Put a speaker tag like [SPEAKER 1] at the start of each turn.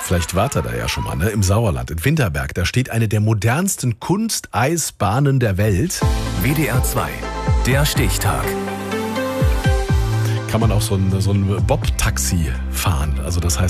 [SPEAKER 1] Vielleicht wart ihr da ja schon mal, ne? Im Sauerland, in Winterberg. Da steht eine der modernsten Kunsteisbahnen der Welt.
[SPEAKER 2] WDR 2, der Stichtag.
[SPEAKER 1] Kann man auch so ein Bob-Taxi fahren. Also das heißt,